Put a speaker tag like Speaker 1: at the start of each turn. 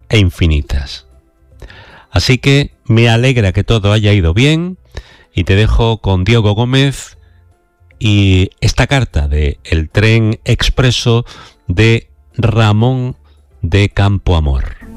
Speaker 1: e infinitas. Así que me alegra que todo haya ido bien y te dejo con Diego Gómez y esta carta de El tren expreso de Ramón de Campoamor.